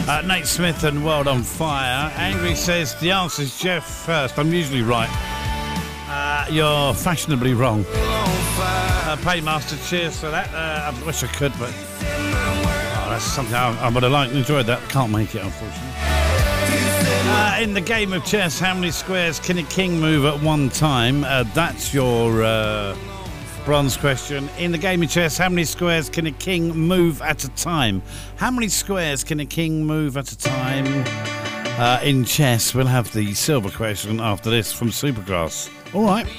Nate Smith and World on Fire. Angry says the answer is Jeff first. I'm usually right. You're fashionably wrong. Paymaster, cheers for that. I wish I could, but that's something I would have liked and enjoyed that. Can't make it, unfortunately. In the game of chess, how many squares can a king move at one time? That's your bronze question. In the game of chess, how many squares can a king move at a time? How many squares can a king move at a time in chess? We'll have the silver question after this from Supergrass. All right.